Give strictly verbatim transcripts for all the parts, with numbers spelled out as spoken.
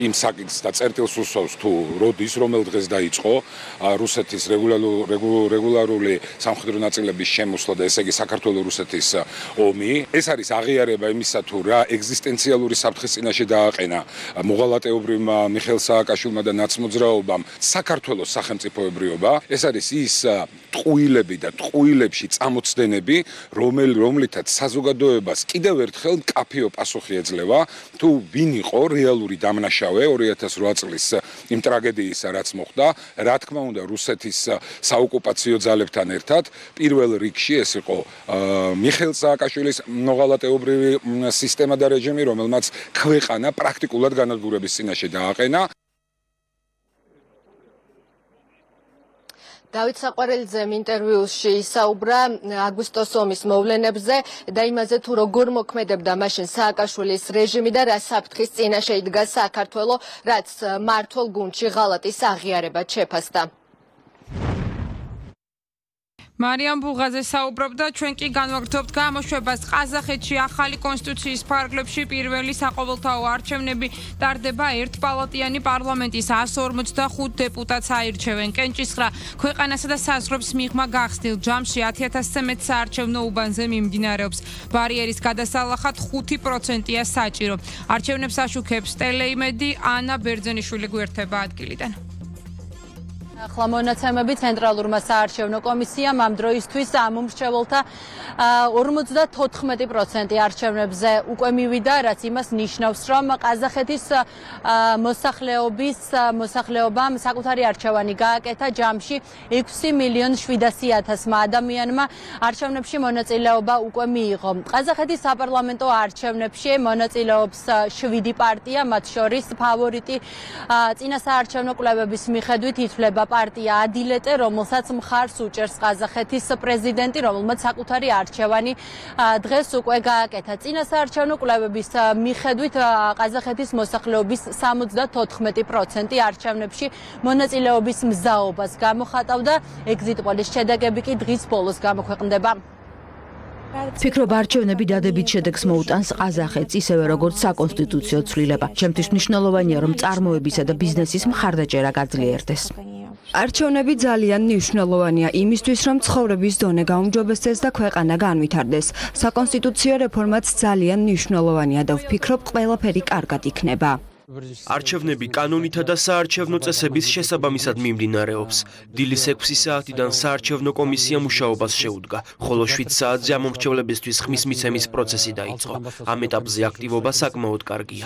იმ საკითხს და წერტილს უსვავს თუ როდის, რომელ დღეს დაიწყო რუსეთის რეგულარული სამხედრო ნაწილების შემოსვლა და ესე იგი საქართველო-რუსეთის ომი. ეს არის აღიარება იმისა თუ რა ეგზისტენციალური საფრთხის წინაშე დააყენა მოღალატეობრივმა მიხეილ სააკაშვილმა და ნაცმოძრაობამ საქართველოს სახელმწიფოებრიობა. ეს არის ის ტყუილები და ტყუილებში წამოწდენები, რომლითაც საზოგადოებას კიდევ ერთხელ მკაფიო პასუხი ეძლევა თუ ვინ იყო რეალური დამნაშავე ორი ათას რვა წლის იმ ტრაგედიისა, რაც მოხდა, რა თქმა უნდა, რუსეთის საოკუპაციო ძალებთან ერთად, პირველ რიგში ეს იყო მიხეილ სააკაშვილის მოღალატეობრივი სისტემა და რეჟიმი, რომელმაც ქვეყანა პრაქტიკულად განადგურების წინაშე დააყენა. დავით საყვარელიძემ ინტერვიუში ისაუბრა აგვისტოს ომის მოვლენებზე და იმაზე თუ როგორ მოქმედებდა მაშინ სააკაშვილის რეჟიმი და რა საფრთხის წინაშე იდგა საქართველო, რაც მმართველ გუნდში ღალატის აღიარებად შეფასდა. მარიამ ბუღაძე საუბრობდა, ჩვენ კი განვაგრძობთ გამოშვებას ყაზახეთში ახალი კონსტიტუციის ფარგლებში პირველი საყოველთაო არჩევნები ტარდება ერთპალატიანი პარლამენტის εκατს ორმოცდახუთ დეპუტატს აირჩევენ. კენჭისხრა ქვეყანასა და საზღვრებს მიღმა გახსნილ ჯამში ათი ათასზე მეტ საარჩევნო უბანზე მიმდინარეობს. ბარიერის გადასალახად ხუთი პროცენტია საჭირო. არჩევნებს აშუქებს ტელეიმედი, ანა ბერძენიშვილი გვერდება ადგილიდან. ახლა მონაცემები ცენტრალურმა საარჩევნო კომისიამ ამ დროისთვის ამომრჩეველთა ორმოცდათოთხმეტი პროცენტი არჩევნებზე უკვე მივიდა, რაც იმას ნიშნავს, რომ ყაზახეთის მოსახლეობის მოსახლეობამ საკუთარი არჩევანი გააკეთა ჯამში ექვსი მილიონი შვიდასი ათასმა ადამიანმა არჩევნებში მონაწილეობა უკვე მიიღო. ყაზახეთის საპარლამენტო არჩევნებში მონაწილეობს შვიდი პარტია, მათ შორის ფავორიტი წინასაარჩევნო კვლევების მიხედვით ითვლება პარტია ადილეტე, რომელსაც მხარს უჭერს ყაზახეთის პრეზიდენტი, რომელმაც საკუთარი არჩევანი დღეს უკვე გააკეთა. წინასაარჩევნო კვლევების მიხედვით ყაზახეთის მოსახლეობის სამოცდათოთხმეტი პროცენტი არჩევნებში მონაწილეობის მზაობას გამოხატავდა. ეგზიტ პოლის შედეგები კი დღის ბოლოს გამოქვეყნდება. ფიქრობ არჩევნები დადებით შედეგს მოუტანს ყაზახეთს, ისევე როგორც საკონსტიტუციო ცვლილება. ჩემთვის მნიშვნელოვანია, რომ წარმოებისა და ბიზნესის მხარდაჭერა გაძლიერდეს. არჩევნები ძალიან მნიშვნელოვანია იმისთვის, რომ ცხოვრების დონე გაუმჯობესდეს და ქვეყანა განვითარდეს. საკონსტიტუციო რეფორმაც ძალიან მნიშვნელოვანია და ვფიქრობ, ყველაფერი კარგად იქნება. არჩევნები კანონითა და საარჩევნო წესების შესაბამისად მიმდინარეობს. დილის ექვსი საათიდან საარჩევნო კომისია მუშაობას შეუდგა, ხოლო შვიდ საათზე ამომრჩევლებისთვის ხმის მიცემის პროცესი დაიწყო. ამ ეტაპზე აქტივობა საკმაოდ კარგია.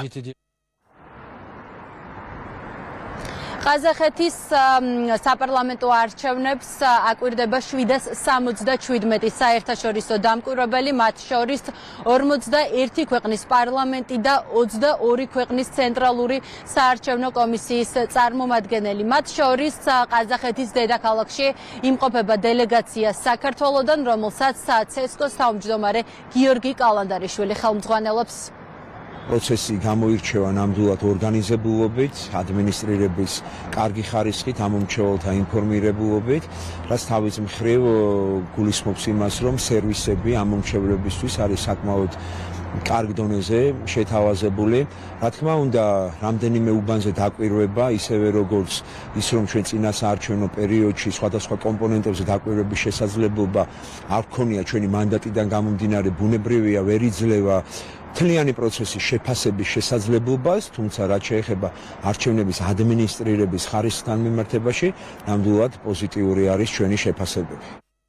ყაზახეთის საპარლამენტო არჩევნებს აკვირდება შვიდას სამოცდაშვიდმეტი საერთაშორისო დამკვირვებელი, მათ შორის ორმოცდაერთი ქვეყნის პარლამენტი და ოცდაორი ქვეყნის ცენტრალური საარჩევნო კომისიის წარმომადგენელი. მათ შორის ყაზახეთის დედაქალაქში იმყოფება დელეგაცია საქართველოდან, რომელსაც ცესკოს თავმჯდომარე გიორგი კალანდარიშვილი ხელმძღვანელობს. პროცესი გამოირჩევა ნამდვილად ორგანიზებულობით, ადმინისტრირების კარგი ხარისხით, ამომრჩეველთა ინფორმირებულობით, რაც თავის მხრივ გულისხმობს იმას, რომ სერვისები ამომრჩევლებისთვის არის საკმაოდ კარგ დონეზე შეთავაზებული. რა თქმა უნდა, რამდენიმე უბანზე დაკვირვება, ისევე როგორც ის, რომ ჩვენ წინა საარჩევნო პერიოდში სხვადასხვა კომპონენტებზე დაკვირვების შესაძლებლობა არ ჰქონია ჩვენი მანდატიდან გამომდინარე, ბუნებრივია, ვერ იძლევა მთლიანი პროცესის შეფასების შესაძლებლობას, თუმცა რაც შეეხება არჩევნების ადმინისტრირების ხარისხთან მიმართებაში, ნამდვილად პოზიტიური არის ჩვენი შეფასებები.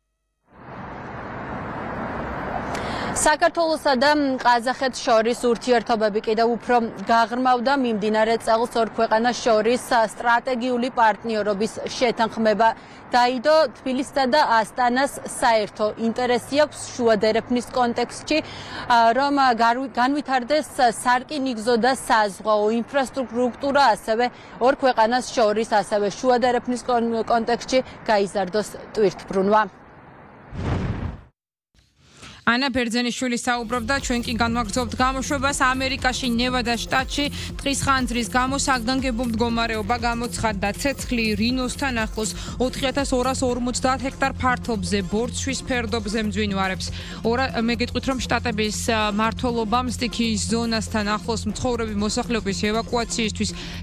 საქართველოსა და ყაზახეთს შორის ურთიერთობები კიდევ უფრო გაღრმავდა. მიმდინარე წელს ორ ქვეყანას შორის სტრატეგიული პარტნიორობის შეთანხმება დაიდო. თბილისსა და ასტანას საერთო ინტერესი აქვს შუადერეფნის კონტექსტში, რომ განვითარდეს სარკინიგზო და საზღვაო ინფრასტრუქტურა, ასევე ორ ქვეყანას შორის, ასევე შუადერეფნის კონტექსტში გაიზარდოს ტვირთბრუნვა. ანა ბერძენიშვილი საუბრობდა, ჩვენ კი განვაგრძობთ გამოშვებას. ამერიკაში ნევადას შტატში ტყის ხანძრის გამო საგანგებო მდგომარეობა გამოცხადდა. ცეცხლი რინოსთან ახლოს ოთხი ათას ორას ორმოცდაათ ჰექტარ ფართობზე ბორცვის ფერდობზე მძვინვარებს. მე გეტყვით, რომ შტატების მმართველობამ სტიქიის ზონასთან ახლოს მცხოვრები მოსახლეობის ევაკუაციისთვის